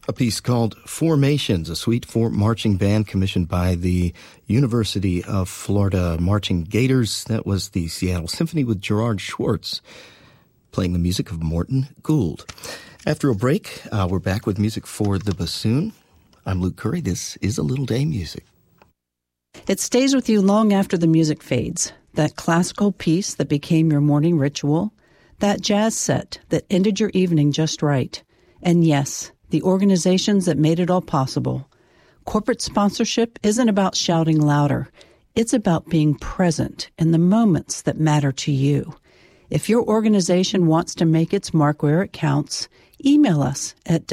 A piece called Formations, a suite for marching band commissioned by the University of Florida Marching Gators. That was the Seattle Symphony with Gerard Schwartz, playing the music of Morton Gould. After a break, we're back with music for the bassoon. I'm Luke Curry. This is A Little Day Music. It stays with you long after the music fades. That classical piece that became your morning ritual. That jazz set that ended your evening just right. And yes, the organizations that made it all possible. Corporate sponsorship isn't about shouting louder. It's about being present in the moments that matter to you. If your organization wants to make its mark where it counts, email us at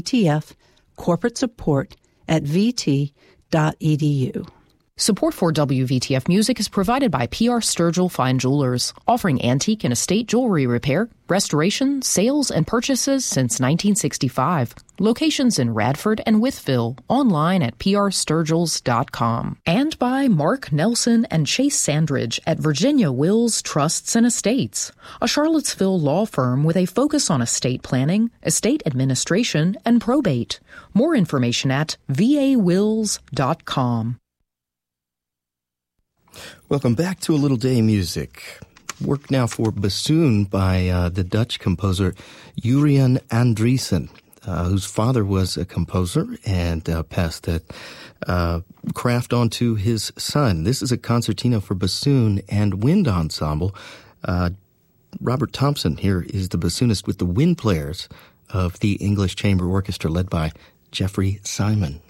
wvtfcorporatesupport@vt.edu. Support for WVTF Music is provided by P.R. Sturgill Fine Jewelers, offering antique and estate jewelry repair, restoration, sales, and purchases since 1965. Locations in Radford and Wytheville, online at prsturgills.com. And by Mark Nelson and Chase Sandridge at Virginia Wills Trusts and Estates, a Charlottesville law firm with a focus on estate planning, estate administration, and probate. More information at vawills.com. Welcome back to A Little Day Music. Work now for bassoon by the Dutch composer Jurian Andriessen, whose father was a composer and passed that craft on to his son. This is a concertino for bassoon and wind ensemble. Robert Thompson here is the bassoonist with the wind players of the English Chamber Orchestra led by Jeffrey Simon.